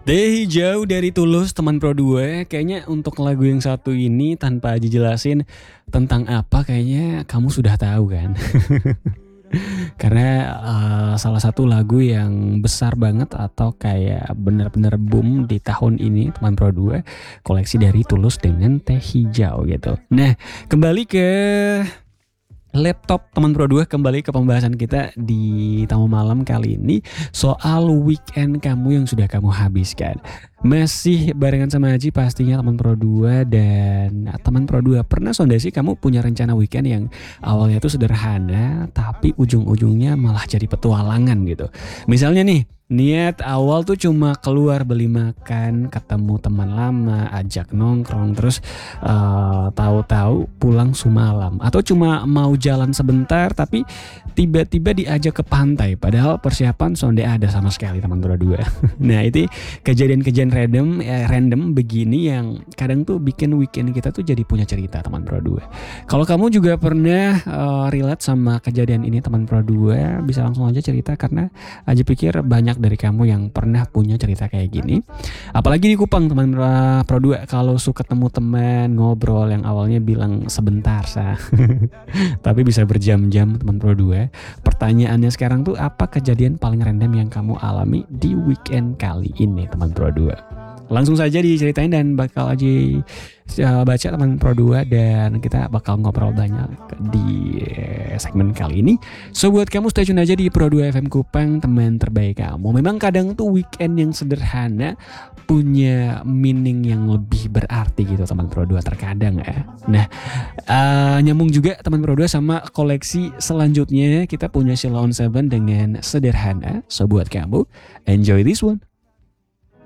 Teh Hijau dari Tulus teman Pro 2. Kayaknya untuk lagu yang satu ini tanpa dijelasin tentang apa kayaknya kamu sudah tahu kan. Karena salah satu lagu yang besar banget atau kayak bener-bener boom di tahun ini teman Pro 2, koleksi dari Tulus dengan Teh Hijau gitu. Nah, kembali ke laptop teman Pro 2, kembali ke pembahasan kita di tamu malam kali ini soal weekend kamu yang sudah kamu habiskan. Masih barengan sama Aji pastinya teman Pro 2, dan teman Pro 2 pernah sondasi kamu punya rencana weekend yang awalnya tuh sederhana tapi ujung-ujungnya malah jadi petualangan gitu. Misalnya nih, niat awal tuh cuma keluar beli makan, ketemu teman lama, ajak nongkrong, terus tahu-tahu pulang sumalam. Atau cuma mau jalan sebentar tapi tiba-tiba diajak ke pantai, padahal persiapan sonde ada sama sekali teman Pro 2. Nah itu kejadian-kejadian random begini yang kadang tuh bikin weekend kita tuh jadi punya cerita teman Pro 2. Kalau kamu juga pernah relate sama kejadian ini teman Pro 2, bisa langsung aja cerita, karena Aja pikir banyak dari kamu yang pernah punya cerita kayak gini. Apalagi di Kupang teman Pro 2, kalau suka ketemu teman ngobrol yang awalnya bilang sebentar tapi bisa berjam-jam teman Pro 2. Pertanyaannya sekarang tuh, apa kejadian paling random yang kamu alami di weekend kali ini teman Pro 2? Langsung saja diceritain dan bakal aja baca teman Pro 2, dan kita bakal ngobrol banyak di segmen kali ini. So buat kamu stay tune aja di Pro 2 FM Kupang, teman terbaik kamu. Memang kadang tuh weekend yang sederhana punya meaning yang lebih berarti gitu teman Pro 2 terkadang ya. Nah, nyambung juga teman Pro 2 sama koleksi selanjutnya, kita punya Sheila on 7 dengan Sederhana. So buat kamu, enjoy this one.